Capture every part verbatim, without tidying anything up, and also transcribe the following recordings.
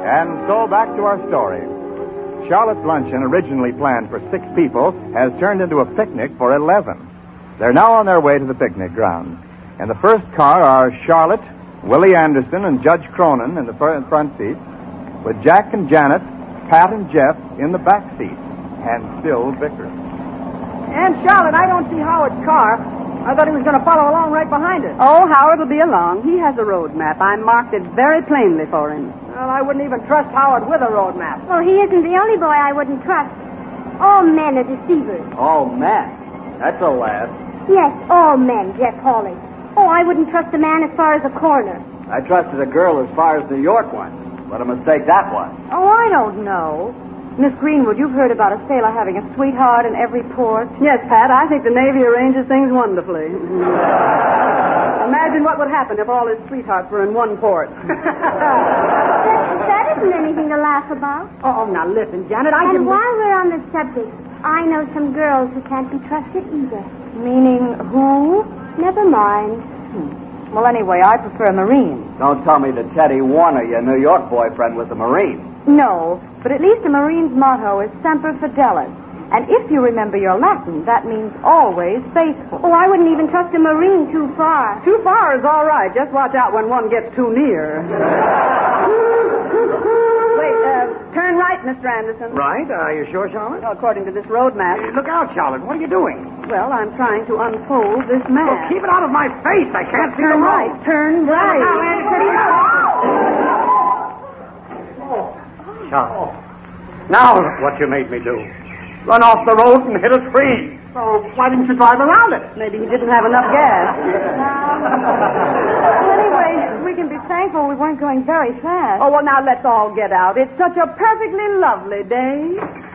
And so back to our story. Charlotte's luncheon, originally planned for six people, has turned into a picnic for eleven. They're now on their way to the picnic ground. In the first car are Charlotte, Willie Anderson, and Judge Cronin in the front seat, with Jack and Janet, Pat and Jeff in the back seat, and still Vickers. And Charlotte, I don't see Howard's car. I thought he was going to follow along right behind us. Oh, Howard will be along. He has a road map. I marked it very plainly for him. Well, I wouldn't even trust Howard with a road map. Well, he isn't the only boy I wouldn't trust. All men are deceivers. All men? That's a laugh. Yes, all men, Jeff Hawley. Oh, I wouldn't trust a man as far as a corner. I trusted a girl as far as New York went. What a mistake that was. Oh, I don't know. Miss Greenwood, you've heard about a sailor having a sweetheart in every port. Yes, Pat, I think the Navy arranges things wonderfully. Imagine what would happen if all his sweethearts were in one port. That isn't anything to laugh about. Oh, now listen, Janet, I And can... while we're on the subject, I know some girls who can't be trusted either. Meaning who? Never mind. Hmm. Well, anyway, I prefer Marine. Don't tell me that Teddy Warner, your New York boyfriend, was a Marine. No, but at least a Marine's motto is Semper Fidelis. And if you remember your Latin, that means always faithful. Oh, I wouldn't even trust a Marine too far. Too far is all right. Just watch out when one gets too near. Wait, uh, turn right, Mister Anderson. Right? Are you sure, Charlotte? Well, according to this road map. Hey, look out, Charlotte. What are you doing? Well, I'm trying to unfold this map. Oh, keep it out of my face. I can't see the Turn road. right. Turn right. Charlotte. Now look what you made me do. Run off the road and hit a tree. So why didn't you drive around it? Maybe he didn't have enough gas. Well, anyway, we can be thankful we weren't going very fast. Oh, well, now let's all get out. It's such a perfectly lovely day.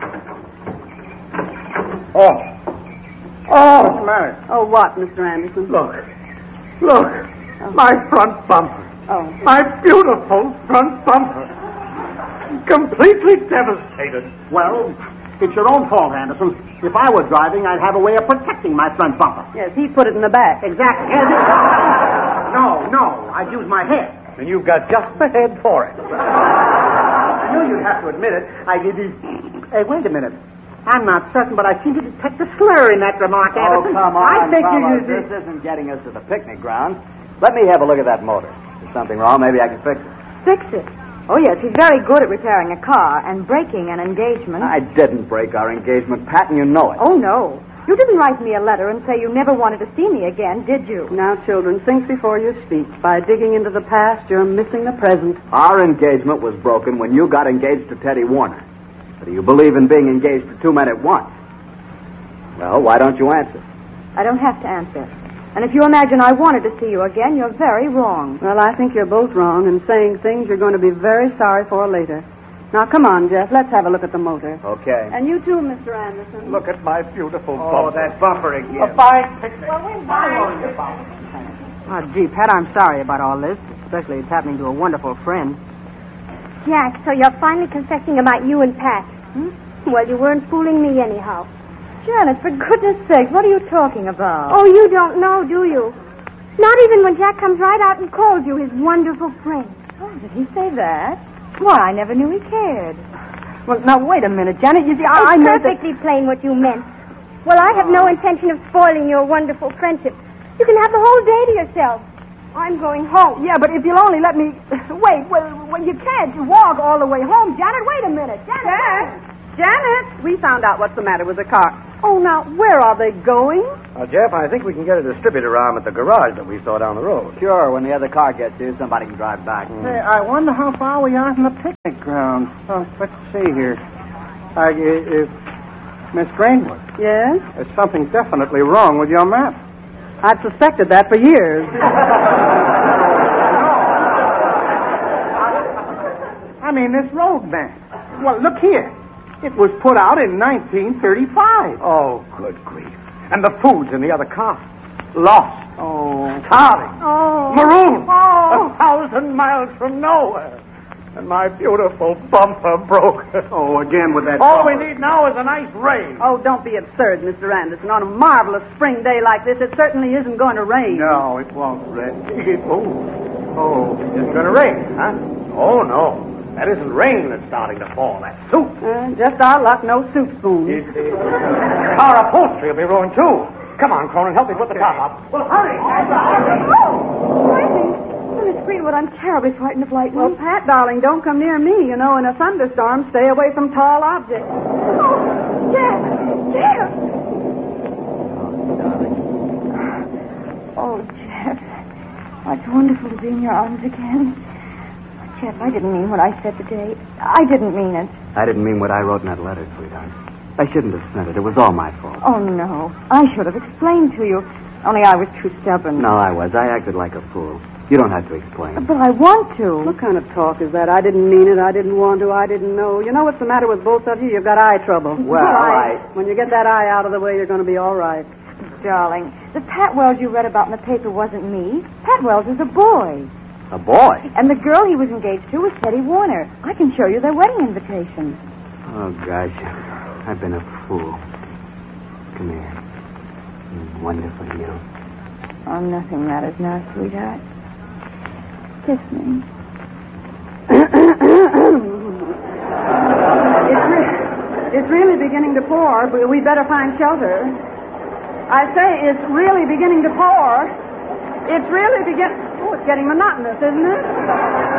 Oh. Oh, what's the matter? Oh, what, Mister Anderson? Look. Look. Oh. My front bumper. Oh. My beautiful front bumper. Completely devastated. Well, it's your own fault, Anderson. If I was driving, I'd have a way of protecting my front bumper. Yes, he put it in the back. Exactly. No, no. I'd use my head. And you've got just the head for it. I knew you'd have to admit it. I did these... Hey, wait a minute. I'm not certain, but I seem to detect a slur in that remark, Oh, Anderson. come on, I think fellas. you This isn't getting us to the picnic ground. Let me have a look at that motor. If there's something wrong, maybe I can fix it. Fix it. Oh, yes, he's very good at repairing a car and breaking an engagement. I didn't break our engagement, Pat, and you know it. Oh, no. You didn't write me a letter and say you never wanted to see me again, did you? Now, children, think before you speak. By digging into the past, you're missing the present. Our engagement was broken when you got engaged to Teddy Warner. But do you believe in being engaged to two men at once? Well, why don't you answer? I don't have to answer. And if you imagine I wanted to see you again, you're very wrong. Well, I think you're both wrong in saying things you're going to be very sorry for later. Now, come on, Jeff. Let's have a look at the motor. Okay. And you too, Mister Anderson. Look at my beautiful Oh, bumper. that bumper again. A fine picnic. Well, we're fine. Oh, gee, Pat, I'm sorry about all this. Especially it's happening to a wonderful friend. Jack, so you're finally confessing about you and Pat. Hmm? Well, you weren't fooling me anyhow. Janet, for goodness sake, what are you talking about? Oh, you don't know, do you? Not even when Jack comes right out and calls you his wonderful friend. Oh, did he say that? Why, I never knew he cared. Well, now, wait a minute, Janet. You see, I, I It's meant that... perfectly plain what you meant. Well, I have no intention of spoiling your wonderful friendship. You can have the whole day to yourself. I'm going home. Yeah, but if you'll only let me... Wait, well, well, you can't walk all the way home. Janet, wait a minute. Janet! Janet! Janet! We found out what's the matter with the car. Oh, now, where are they going? Uh, Jeff, I think we can get a distributor arm at the garage that we saw down the road. Sure, when the other car gets here, somebody can drive back. Mm. Hey, I wonder how far we are from the picnic ground. Oh, let's see here. Uh, uh, Miss Greenwood, Yes? there's something definitely wrong with your map. I've suspected that for years. I mean, this road map. Well, look here. It was put out in nineteen thirty-five. Oh, good grief. And the food's in the other car. Lost. Oh. Starving. Oh. Marooned. Oh. A thousand miles from nowhere. And my beautiful bumper broke. Oh, again with that All we need now is a nice rain. Oh, don't be absurd, Mister Anderson. On a marvelous spring day like this, it certainly isn't going to rain. No, it won't rain. Oh, oh, it's going to rain, huh? Oh, no. That isn't rain that's starting to fall. That's soup. Uh, just our luck, no soup spoon. It, uh, car upholstery will be ruined, too. Come on, Cronin, help me put the top up. Well, hurry. Oh, Lightning. Oh, Miss Greenwood, I'm terribly frightened of lightning. well, Pat, darling, don't come near me. You know, in a thunderstorm, stay away from tall objects. Oh, Jeff. Jeff. Oh, Jeff. Oh, it's wonderful to be in your arms again. Jeff, I didn't mean what I said today. I didn't mean it. I didn't mean what I wrote in that letter, sweetheart. I shouldn't have sent it. It was all my fault. Oh, no. I should have explained to you. Only I was too stubborn. No, I was. I acted like a fool. You don't have to explain. But I want to. What kind of talk is that? I didn't mean it. I didn't want to. I didn't know. You know what's the matter with both of you? You've got eye trouble. Well, I... When you get that eye out of the way, you're going to be all right. Darling, the Pat Wells you read about in the paper wasn't me. Pat Wells is a boy. A boy? And the girl he was engaged to was Teddy Warner. I can show you their wedding invitation. Oh, gosh. I've been a fool. Come here. Mm, wonderful, you. Oh, nothing matters now, sweetheart. Kiss me. it's, re- it's really beginning to pour. but We'd better find shelter. I say it's really beginning to pour. It's really beginning... Oh, it's getting monotonous, isn't it?